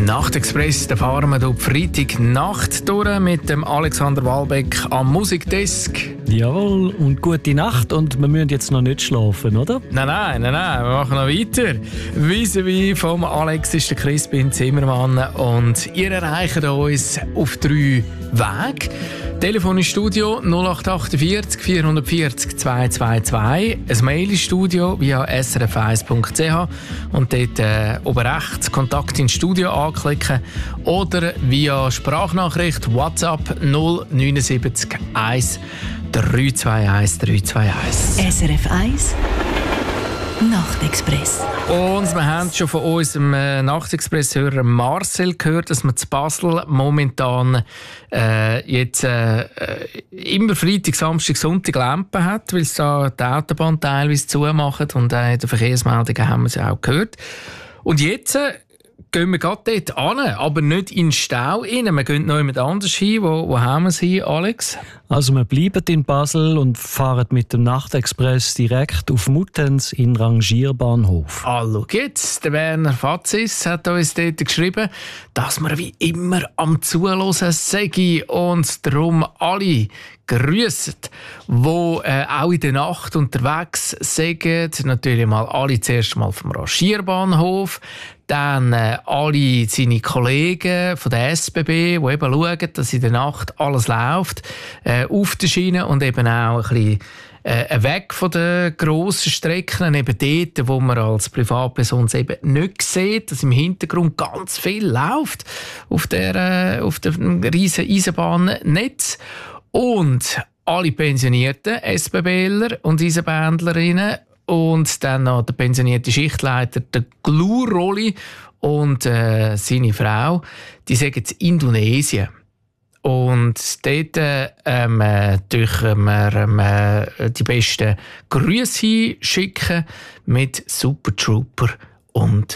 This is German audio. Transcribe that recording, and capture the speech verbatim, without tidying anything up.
Nachtexpress, da fahren wir durch die Freitagnacht durch mit dem Alexander Walbeck am Musikdesk. Jawohl, und gute Nacht. Und wir müssen jetzt noch nicht schlafen, oder? Nein, nein, nein, nein, wir machen noch weiter. Vis-à-vis vom Alex ist der Crispin Zimmermann und ihr erreicht uns auf drei Wege. Telefon ins Studio null acht acht vier vier vier null zwei zwei zwei, ein Mail ins Studio via s r f eins punkt c h und dort äh, oben rechts Kontakt ins Studio anklicken oder via Sprachnachricht WhatsApp null neun sieben eins drei zwei eins drei zwei eins. S R F eins Nachtexpress. Und wir haben schon von unserem äh, Nachtexpress-Hörer Marcel gehört, dass man zu Basel momentan äh, jetzt äh, immer Freitag, Samstag, Sonntag Lampen hat, weil es da die Autobahn teilweise zumachen und äh, in den Verkehrsmeldungen haben wir sie auch gehört. Und jetzt äh, gehen wir gerade dort hin, aber nicht in den Stau rein. Wir gehen noch jemand anders hin. Wo, wo haben wir es hin, Alex? Also wir bleiben in Basel und fahren mit dem Nachtexpress direkt auf Muttenz in den Rangierbahnhof. Ah, schau jetzt, der Werner Fazis hat uns dort geschrieben, dass wir wie immer am Zuhören sind und darum alle grüssen, die äh, auch in der Nacht unterwegs sind. Natürlich mal alle zuerst mal vom Rangierbahnhof, dann äh, alle seine Kollegen von der S B B, die eben schauen, dass in der Nacht alles läuft, äh, auf der Schiene und eben auch ein bisschen äh, weg von den grossen Strecken, eben dort, wo man als Privatperson eben nicht sieht, dass im Hintergrund ganz viel läuft auf der äh, auf dem riesen Eisenbahnnetz. Und alle pensionierten SBBler und Eisenbändlerinnen und dann noch der pensionierte Schichtleiter, der Gluroli und äh, seine Frau, die sagen in Indonesien. Und dort ähm, äh, dürfen wir ähm, äh, die besten Grüße schicken mit Super Trooper und